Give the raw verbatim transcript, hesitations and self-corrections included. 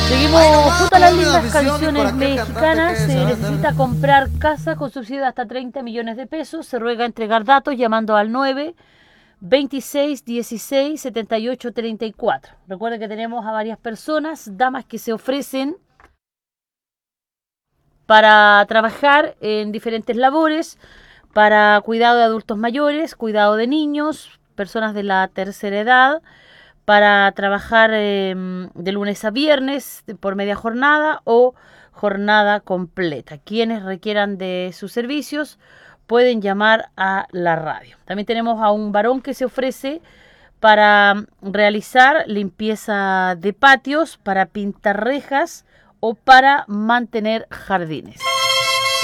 Seguimos Ay, nomás, junto a las ponme una lindas afición y por canciones aquel cantante mexicanas. que Se sabe necesita hacer. comprar casa con subsidio de hasta treinta millones de pesos. Se ruega entregar datos llamando al nueve veintiséis dieciséis setenta y ocho treinta y cuatro. Recuerden que tenemos a varias personas, damas que se ofrecen para trabajar en diferentes labores, para cuidado de adultos mayores, cuidado de niños, personas de la tercera edad, para trabajar eh, de lunes a viernes por media jornada o jornada completa. Quienes requieran de sus servicios pueden llamar a la radio. También tenemos a un varón que se ofrece para realizar limpieza de patios, para pintar rejas o para mantener jardines.